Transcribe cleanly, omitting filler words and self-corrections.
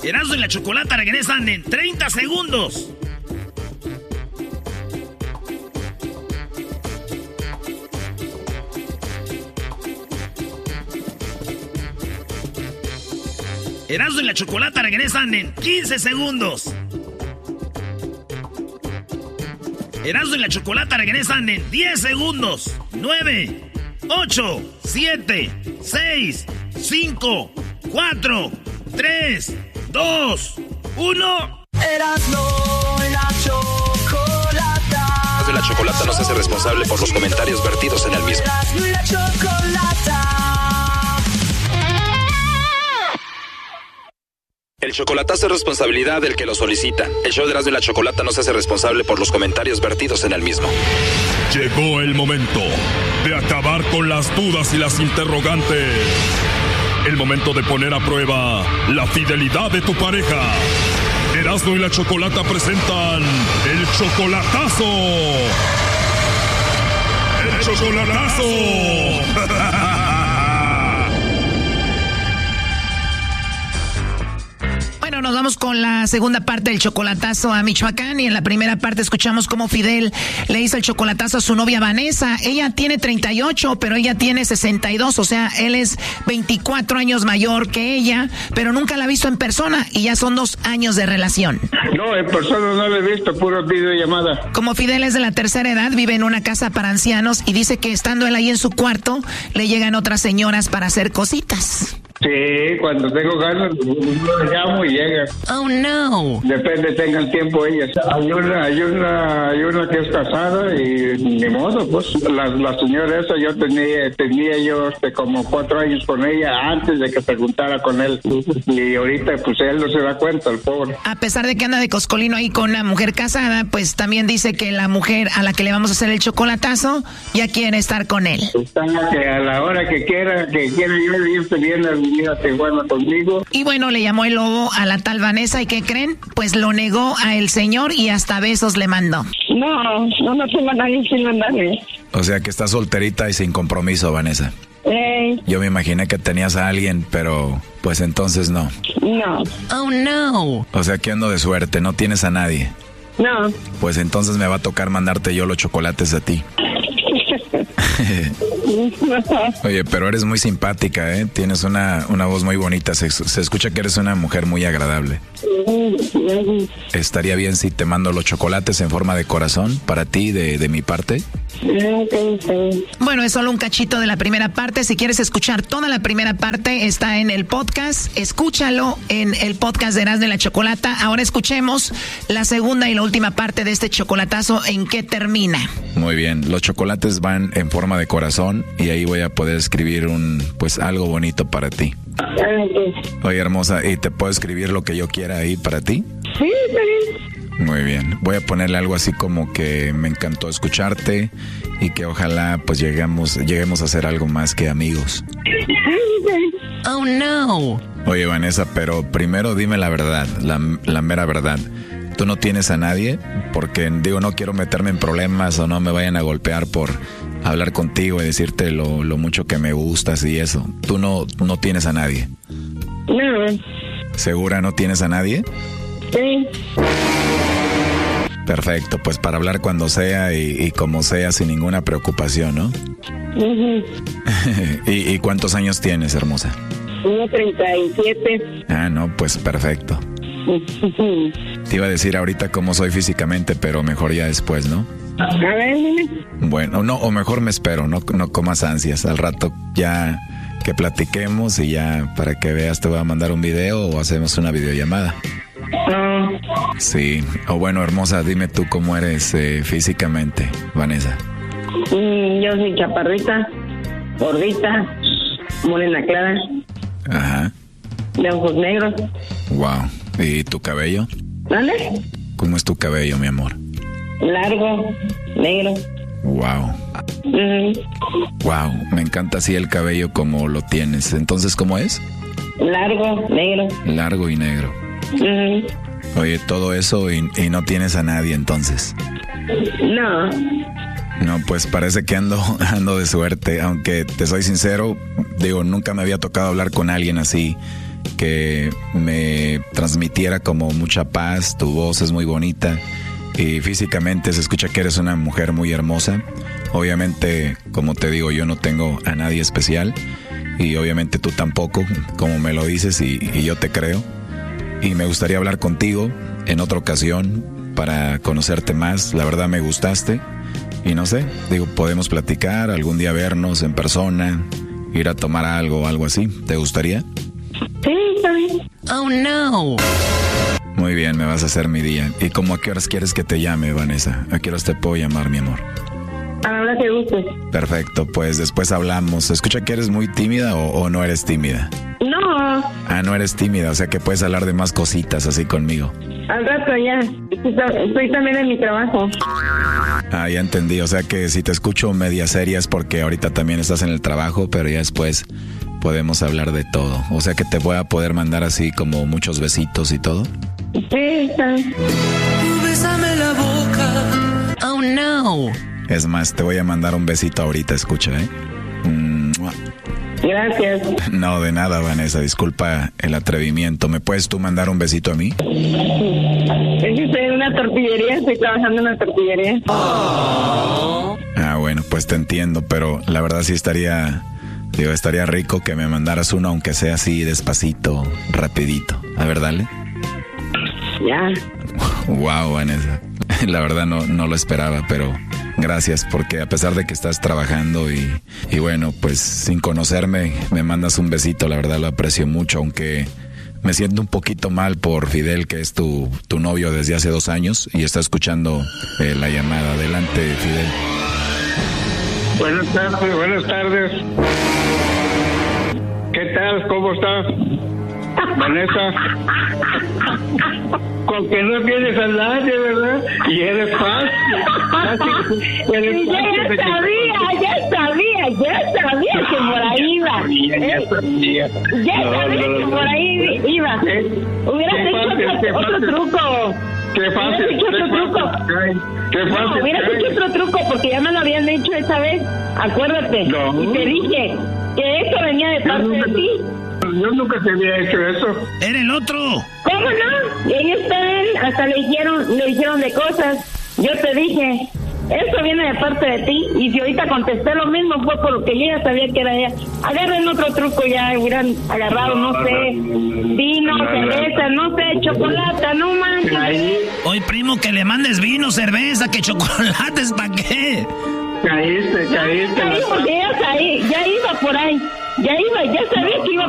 Erasmo y la Chocolata regresan en 30 segundos. Erasmo y la Chocolata regresan en 15 segundos. Erasmo y la Chocolata regresan en 10 segundos. 9, 8, 7, 6, 5, 4, 3, 2, 1. Erasmo y la Chocolata. Erasmo y la Chocolata no se hace responsable por los comentarios vertidos en el mismo. Erasmo y la Chocolata. El chocolatazo es responsabilidad del que lo solicita. El show de Erasmo y la Chocolata no se hace responsable por los comentarios vertidos en el mismo. Llegó el momento de acabar con las dudas y las interrogantes. El momento de poner a prueba la fidelidad de tu pareja. Erasmo y la Chocolata presentan el chocolatazo. ¡El chocolatazo! Bueno, nos vamos con la segunda parte del chocolatazo a Michoacán, y en la primera parte escuchamos cómo Fidel le hizo el chocolatazo a su novia Vanessa. Ella tiene 38, pero ella tiene 62, o sea, él es 24 años mayor que ella, pero nunca la ha visto en persona y ya son 2 años de relación. No, en persona no la he visto, puro videollamada. Como Fidel es de la tercera edad, vive en una casa para ancianos y dice que estando él ahí en su cuarto, le llegan otras señoras para hacer cositas. Sí, cuando tengo ganas, lo llamo y llega. Oh, no. Depende, tengan tiempo ellas. Hay una que es casada y ni modo, pues. La señora esa, yo tenía yo como 4 años con ella antes de que se juntara con él. Y ahorita, pues, él no se da cuenta, el pobre. A pesar de que anda de coscolino ahí con una mujer casada, pues también dice que la mujer a la que le vamos a hacer el chocolatazo ya quiere estar con él. Está que a la hora que quiera yo irse bien a vivir a Tijuana conmigo. Y bueno, le llamó el lobo a la tal Vanessa, ¿y qué creen? Pues lo negó a el señor y hasta besos le mandó. No tengo a nadie sin mandarme. O sea que estás solterita y sin compromiso, Vanessa. Yo me imaginé que tenías a alguien, pero pues entonces no. No. Oh, no. O sea que ando de suerte, no tienes a nadie. No. Pues entonces me va a tocar mandarte yo los chocolates a ti. Oye, pero eres muy simpática, ¿eh? Tienes una voz muy bonita. Se escucha que eres una mujer muy agradable. ¿Estaría bien si te mando los chocolates en forma de corazón para ti, de mi parte? Bueno, es solo un cachito de la primera parte. Si quieres escuchar toda la primera parte, está en el podcast. Escúchalo en el podcast de Erasmo y la Chocolata. Ahora escuchemos la segunda y la última parte de este chocolatazo. ¿En qué termina? Muy bien, los chocolates van en forma de corazón y ahí voy a poder escribir algo bonito para ti. Oye, hermosa, ¿y te puedo escribir lo que yo quiera ahí para ti? Sí, está bien. Muy bien, voy a ponerle algo así como que me encantó escucharte y que ojalá pues lleguemos a hacer algo más que amigos. Oh, no. Oye, Vanessa, pero primero dime la verdad, la mera verdad. ¿Tú no tienes a nadie? Porque no quiero meterme en problemas o no me vayan a golpear por hablar contigo y decirte lo mucho que me gustas y eso. ¿Tú no tienes a nadie? No. ¿Segura no tienes a nadie? Sí. Perfecto, pues para hablar cuando sea y como sea, sin ninguna preocupación, ¿no? Uh-huh. ¿Y cuántos años tienes, hermosa? Tengo 37. Ah, no, pues perfecto. Uh-huh. Te iba a decir ahorita cómo soy físicamente, pero mejor ya después, ¿no? A ver, dime. Bueno, no, o mejor me espero, no comas ansias. Al rato ya que platiquemos y ya para que veas te voy a mandar un video o hacemos una videollamada. No. Sí, o bueno, hermosa, dime tú cómo eres físicamente, Vanessa. Yo soy chaparrita, gordita, morena clara. Ajá. De ojos negros. Wow. ¿Y tu cabello? ¿Vale? ¿Cómo es tu cabello, mi amor? Largo, negro. Wow. Wow, me encanta así el cabello como lo tienes. Entonces, ¿cómo es? Largo, negro. Largo y negro. Oye, todo eso y no tienes a nadie entonces. No. No, pues parece que ando de suerte, aunque te soy sincero, nunca me había tocado hablar con alguien así que me transmitiera como mucha paz. Tu voz es muy bonita y físicamente se escucha que eres una mujer muy hermosa. Obviamente, como te digo, yo no tengo a nadie especial y obviamente tú tampoco, como me lo dices, y yo te creo. Y me gustaría hablar contigo en otra ocasión para conocerte más. La verdad me gustaste y no sé, digo, podemos platicar, algún día vernos en persona, ir a tomar algo o algo así. ¿Te gustaría? Sí, está bien. Oh, no. Muy bien, me vas a hacer mi día. ¿Y cómo a qué horas quieres que te llame, Vanessa? ¿A qué horas te puedo llamar, mi amor? A la hora que gustes. Perfecto, pues después hablamos. ¿Escucha que eres muy tímida o no eres tímida? No, Ah, no eres tímida, o sea que puedes hablar de más cositas así conmigo. al rato ya. Estoy también en mi trabajo. Ah, ya entendí, o sea que si te escucho media seria es porque ahorita también estás en el trabajo, pero ya después podemos hablar de todo. O sea que te voy a poder mandar así como muchos besitos y todo. Sí, está bien. Bésame la boca. Oh, no. Es más, te voy a mandar un besito ahorita, escucha, ¿eh? ¡Mua! Gracias. No, de nada, Vanessa, disculpa el atrevimiento. ¿Me puedes tú mandar un besito a mí? Es que estoy en una tortillería, estoy trabajando en una tortillería. Ah, bueno, pues te entiendo, pero la verdad sí estaría rico que me mandaras uno, aunque sea así despacito, rapidito. A ver, dale. Ya. Wow, Vanessa. La verdad no lo esperaba, pero gracias, porque a pesar de que estás trabajando y bueno, pues sin conocerme, me mandas un besito, la verdad lo aprecio mucho, aunque me siento un poquito mal por Fidel, que es tu novio desde hace 2 años y está escuchando la llamada. Adelante, Fidel. Buenas tardes. ¿Qué tal? ¿Cómo estás, Vanessa? Con que no tienes a nadie, ¿verdad? Y eres fácil. Ya sabía que por ahí iba. Ya sabía que por ahí iba. Hubieras hecho otro truco. Qué fácil. Hubieras hecho otro truco porque ya me lo habían hecho esa vez. Acuérdate. No. Y te dije que eso venía de parte de ti. Yo nunca te había hecho eso. ¡Era el otro! ¿Cómo no? Y ahí está él, hasta le dijeron de cosas. Yo te dije, eso viene de parte de ti. Y si ahorita contesté lo mismo fue porque yo ya sabía que era ella. Agarren otro truco ya, hubieran agarrado, no sé, vino, cerveza, no sé, chocolate, no manches. Oye, primo, que le mandes vino, cerveza, que chocolates, ¿para qué? Caíste. Ya iba por ahí. Ya sabía que iba